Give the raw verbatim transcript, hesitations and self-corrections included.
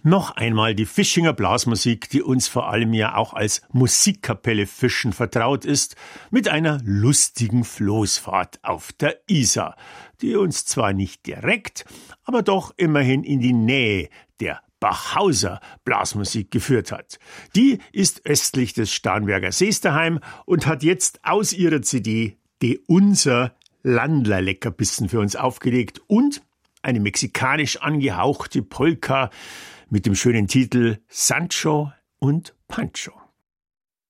Noch einmal die Fischinger Blasmusik, die uns vor allem ja auch als Musikkapelle Fischen vertraut ist, mit einer lustigen Floßfahrt auf der Isar, die uns zwar nicht direkt, aber doch immerhin in die Nähe der Bachhauser Blasmusik geführt hat. Die ist östlich des Starnberger Sees daheim und hat jetzt aus ihrer C D De Unser Landler-Leckerbissen für uns aufgelegt und eine mexikanisch angehauchte Polka mit dem schönen Titel Sancho und Pancho.